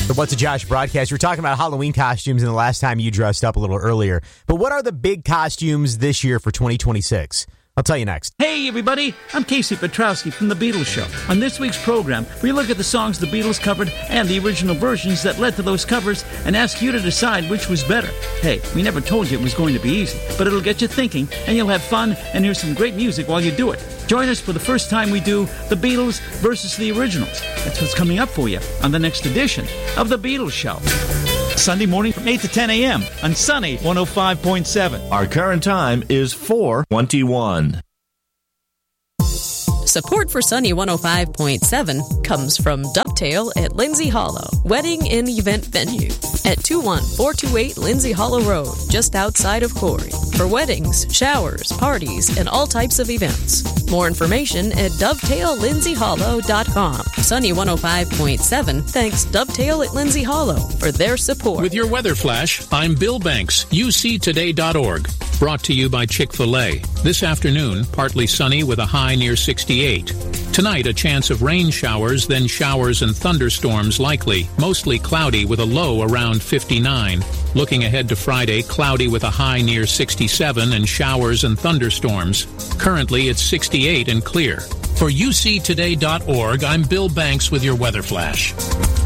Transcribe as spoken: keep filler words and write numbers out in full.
The What's a Josh broadcast. We were talking about Halloween costumes in the last time you dressed up a little earlier. But what are the big costumes this year for twenty twenty-six? I'll tell you next. Hey, everybody. I'm Casey Petrowski from The Beatles Show. On this week's program, we look at the songs the Beatles covered and the original versions that led to those covers and ask you to decide which was better. Hey, we never told you it was going to be easy, but it'll get you thinking, and you'll have fun and hear some great music while you do it. Join us for the first time we do The Beatles versus the Originals. That's what's coming up for you on the next edition of The Beatles Show. Sunday morning from eight to ten a.m. on Sunny one oh five point seven. Our current time is four twenty-one. Support for Sunny one oh five point seven comes from Dovetail at Lindsay Hollow, wedding and event venue at two one four two eight Lindsay Hollow Road, just outside of Corey, for weddings, showers, parties, and all types of events. More information at dovetail lindsay hollow dot com. Sunny one oh five point seven thanks Dovetail at Lindsay Hollow for their support. With your weather flash, I'm Bill Banks, U C today dot org. Brought to you by Chick-fil-A. This afternoon, partly sunny with a high near sixty-eight. Tonight, a chance of rain showers, then showers and thunderstorms likely. Mostly cloudy with a low around fifty-nine. Looking ahead to Friday, cloudy with a high near sixty-seven and showers and thunderstorms. Currently, it's sixty-eight and clear. For U C today dot org, I'm Bill Banks with your weather flash.